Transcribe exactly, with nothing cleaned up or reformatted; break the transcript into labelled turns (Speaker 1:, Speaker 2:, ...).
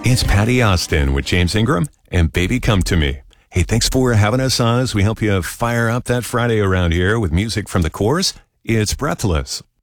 Speaker 1: It's Patty Austin with James Ingram and Baby Come to Me. Hey, thanks for having us on as we help you fire up that Friday around here with music from the Corrs. It's Breathless.